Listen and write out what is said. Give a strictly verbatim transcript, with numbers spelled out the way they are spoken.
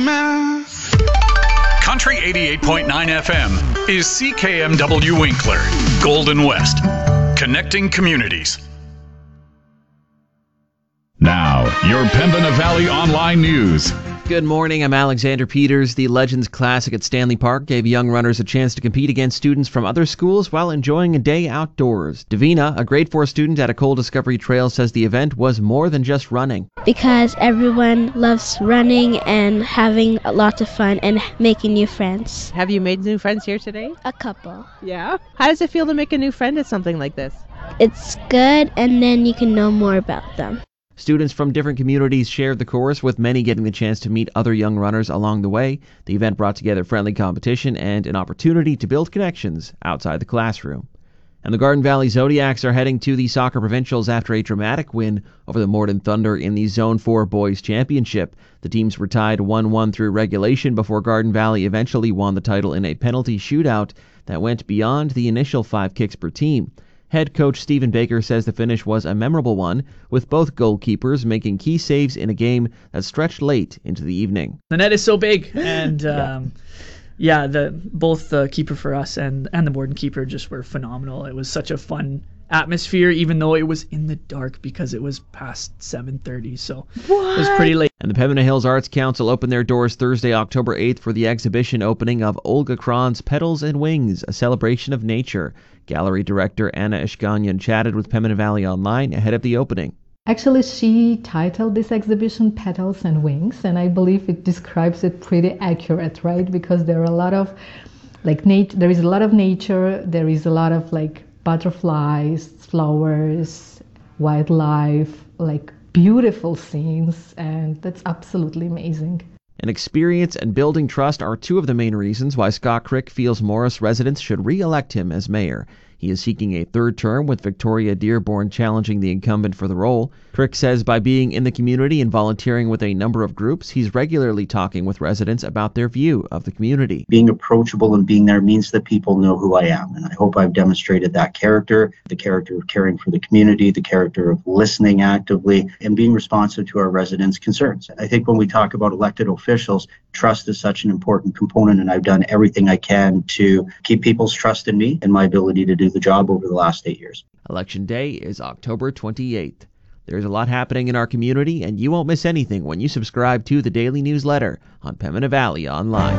mess. Country eighty-eight point nine F M is C K M W Winkler, Golden West, connecting communities. Now, your Pembina Valley Online News. Good morning, I'm Alexander Peters. The Legends Classic at Stanley Park gave young runners a chance to compete against students from other schools while enjoying a day outdoors. Davina, a grade four student at Ecole Discovery Trail, says the event was more than just running. Because everyone loves running and having lots of fun and making new friends. Have you made new friends here today? A couple. Yeah? How does it feel to make a new friend at something like this? It's good, and then you can know more about them. Students from different communities shared the course, with many getting the chance to meet other young runners along the way. The event brought together friendly competition and an opportunity to build connections outside the classroom. And the Garden Valley Zodiacs are heading to the Soccer Provincials after a dramatic win over the Morden Thunder in the Zone four Boys Championship. The teams were tied one one through regulation before Garden Valley eventually won the title in a penalty shootout that went beyond the initial five kicks per team. Head coach Stephen Baker says the finish was a memorable one, with both goalkeepers making key saves in a game that stretched late into the evening. The net is so big, and um, yeah, yeah the both the keeper for us and, and the Morden keeper just were phenomenal. It was such a fun atmosphere, even though it was in the dark because it was past seven thirty, so what? It was pretty late. And the Pembina Hills Arts Council opened their doors Thursday, October eighth for the exhibition opening of Olga Kron's Petals and Wings, a celebration of nature. Gallery director Anna Ishkanyan chatted with Pembina Valley Online ahead of the opening. Actually, she titled this exhibition Petals and Wings, and I believe it describes it pretty accurate, right? Because there are a lot of, like, nat- there is a lot of nature, there is a lot of, like, butterflies, flowers, wildlife, like, beautiful scenes, and that's absolutely amazing. And experience and building trust are two of the main reasons why Scott Crick feels Morris residents should re-elect him as mayor. He is seeking a third term, with Victoria Dearborn challenging the incumbent for the role. Crick says by being in the community and volunteering with a number of groups, he's regularly talking with residents about their view of the community. Being approachable and being there means that people know who I am, and I hope I've demonstrated that character, the character of caring for the community, the character of listening actively, and being responsive to our residents' concerns. I think when we talk about elected officials, trust is such an important component, and I've done everything I can to keep people's trust in me and my ability to do the job over the last eight years. Election Day is October twenty-eighth. There's a lot happening in our community, and you won't miss anything when you subscribe to the daily newsletter on Pembina Valley Online.